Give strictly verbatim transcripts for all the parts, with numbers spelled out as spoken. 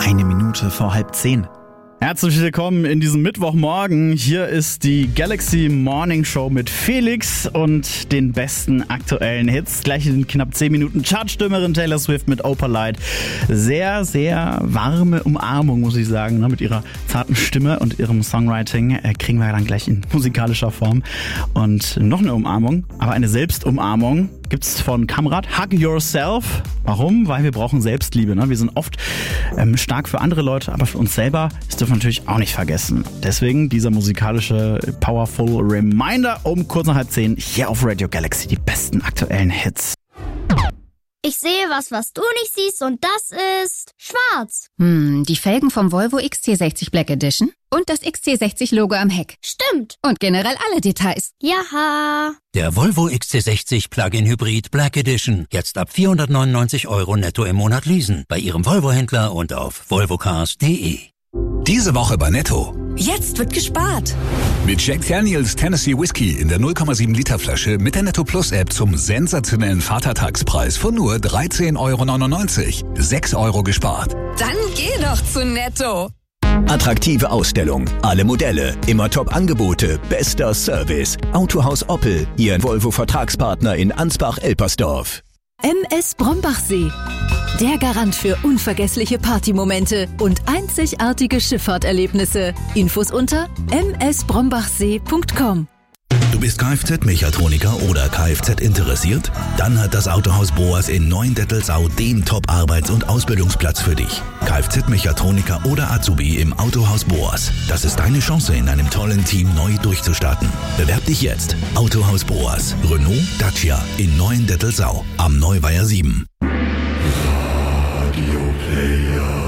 Eine Minute vor halb zehn. Herzlich willkommen in diesem Mittwochmorgen. Hier ist die Galaxy Morning Show mit Felix und den besten aktuellen Hits. Gleich in knapp zehn Minuten Chartstürmerin Taylor Swift mit Opalite. Sehr, sehr warme Umarmung, muss ich sagen. Mit ihrer zarten Stimme und ihrem Songwriting kriegen wir dann gleich in musikalischer Form. Und noch eine Umarmung, aber eine Selbstumarmung gibt's von Kamrat. Hug Yourself. Warum? Weil wir brauchen Selbstliebe. Ne? Wir sind oft ähm, stark für andere Leute, aber für uns selber, das dürfen wir natürlich auch nicht vergessen. Deswegen dieser musikalische Powerful Reminder um kurz nach halb zehn hier auf Radio Galaxy. Die besten aktuellen Hits. Ich sehe was, was du nicht siehst, und das ist schwarz. Hm, die Felgen vom Volvo X C sechzig Black Edition und das X C sechzig Logo am Heck. Stimmt. Und generell alle Details. Jaha. Der Volvo X C sechzig Plug-in Hybrid Black Edition. Jetzt ab vierhundertneunundneunzig Euro netto im Monat leasen. Bei Ihrem Volvo-Händler und auf volvocars punkt de. Diese Woche bei Netto. Jetzt wird gespart. Mit Jack Daniels Tennessee Whiskey in der null Komma sieben Liter Flasche mit der Netto Plus App zum sensationellen Vatertagspreis von nur dreizehn Euro neunundneunzig. sechs Euro gespart. Dann geh doch zu Netto. Attraktive Ausstellung, alle Modelle, immer Top-Angebote, bester Service. Autohaus Oppel, Ihr Volvo-Vertragspartner in Ansbach-Elpersdorf. M S Brombachsee. Der Garant für unvergessliche Partymomente und einzigartige Schifffahrterlebnisse. Infos unter m s brombachsee punkt com. Du bist Kfz-Mechatroniker oder Kfz interessiert? Dann hat das Autohaus Boas in Neuendettelsau den Top-Arbeits- und Ausbildungsplatz für dich. Kfz-Mechatroniker oder Azubi im Autohaus Boas. Das ist deine Chance, in einem tollen Team neu durchzustarten. Bewerb dich jetzt. Autohaus Boas. Renault, Dacia in Neuendettelsau am Neuweiher sieben. Radio Player.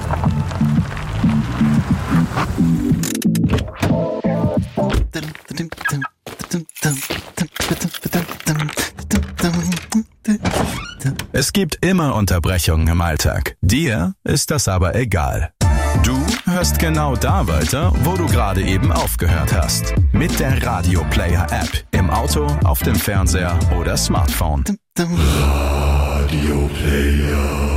Es gibt immer Unterbrechungen im Alltag. Dir ist das aber egal. Du hörst genau da weiter, wo du gerade eben aufgehört hast. Mit der Radio Player App. Im Auto, auf dem Fernseher oder Smartphone. Radio Player.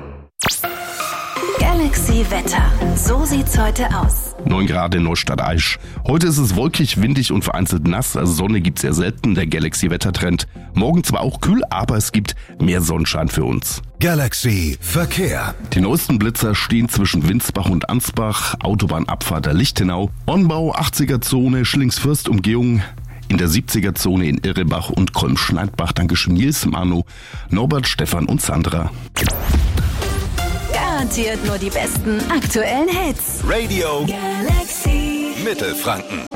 Galaxy Wetter. So sieht's heute aus. neun Grad in Neustadt-Aisch. Heute ist es wolkig, windig und vereinzelt nass. Also Sonne gibt's sehr selten, der Galaxy-Wettertrend. Morgen zwar auch kühl, aber es gibt mehr Sonnenschein für uns. Galaxy Verkehr. Die neuesten Blitzer stehen zwischen Winsbach und Ansbach, Autobahnabfahrt der Lichtenau, Onbau, achtziger-Zone, Schlingsfürst-Umgehung. In der siebziger-Zone in Irrebach und Kolm-Schneidbach. Dankeschön Nils, Manu, Norbert, Stefan und Sandra. Garantiert nur die besten aktuellen Hits. Radio Galaxy Mittelfranken.